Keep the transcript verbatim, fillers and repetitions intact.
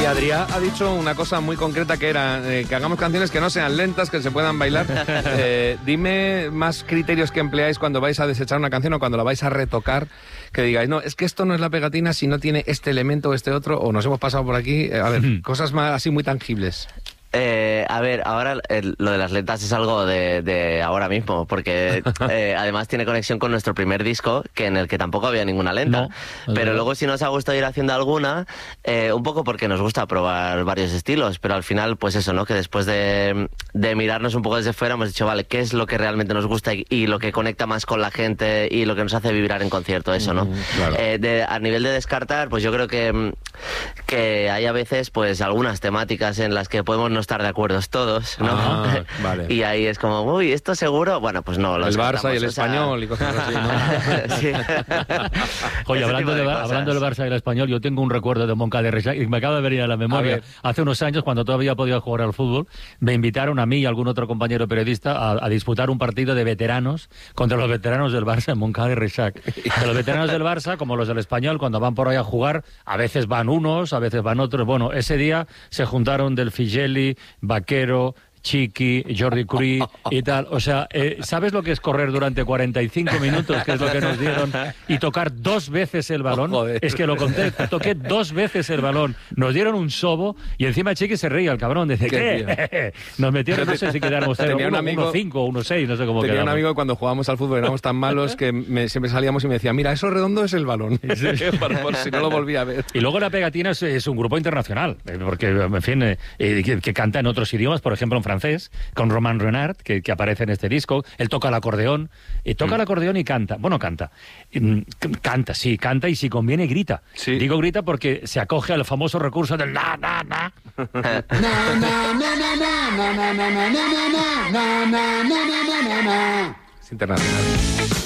Adrià ha dicho una cosa muy concreta que era eh, que hagamos canciones que no sean lentas, que se puedan bailar. Eh, dime más criterios que empleáis cuando vais a desechar una canción o cuando la vais a retocar, que digáis, no, es que esto no es la pegatina si no tiene este elemento o este otro, o nos hemos pasado por aquí. Eh, a ver, cosas más así muy tangibles. Eh, a ver, ahora el, lo de las letras es algo de, de ahora mismo, porque eh, además tiene conexión con nuestro primer disco, que en el que tampoco había ninguna lenta. No, pero verdad. luego sí nos ha gustado ir haciendo alguna, eh, un poco porque nos gusta probar varios estilos, pero al final, pues eso, ¿no? Que después de, de mirarnos un poco desde fuera hemos dicho, vale, ¿qué es lo que realmente nos gusta y, y lo que conecta más con la gente y lo que nos hace vibrar en concierto? Eso, ¿no? Mm, claro. Eh, de, a nivel de descartar, pues yo creo que, que hay a veces, pues, algunas temáticas en las que podemos no estar de acuerdo todos, ¿no? Ah, vale. Y ahí es como, uy, ¿esto seguro? Bueno, pues no. Lo El Barça descartamos, y el o sea... Español y cosas así, ¿no? Sí. Oye, Ese hablando, tipo de, de cosas. hablando del Barça y el Español, yo tengo un recuerdo de Moncada de Reixac y me acaba de venir a la memoria. ver. Hace unos años, cuando todavía podía jugar al fútbol, me invitaron a mí y a algún otro compañero periodista a, a disputar un partido de veteranos contra los veteranos del Barça en Moncada de Reixac. Que los veteranos del Barça, como los del Español, cuando van por ahí a jugar, a veces van unos, a veces van otros. Bueno, ese día se juntaron Del Figelli, Vaquero, Chiqui, Jordi Curí y tal. O sea, eh, ¿sabes lo que es correr durante cuarenta y cinco minutos, que es lo que nos dieron, y tocar dos veces el balón? Oh, joder. Es que lo conté, toqué dos veces el balón. Nos dieron un sobo y encima Chiqui se reía, el cabrón. Dice, ¿Qué, ¿qué? Nos metieron, no sé si quedamos Tenía un uno, amigo- uno cinco, uno seis, no sé cómo Tenía un quedamos. amigo que cuando jugábamos al fútbol éramos tan malos que me- siempre salíamos y me decía, mira, eso redondo es el balón. por, por si no lo volví a ver. Y luego La Pegatina es, es un grupo internacional, eh, porque, en fin, eh, eh, que, que canta en otros idiomas, por ejemplo en francés, con Romain Renard, que, que aparece en este disco. Él toca el acordeón, y toca Mm. el acordeón y canta. Bueno, canta. Mm, c- Canta, sí, canta y si conviene grita. Sí. Digo grita porque se acoge al famoso recurso del na, na, na. Es internacional.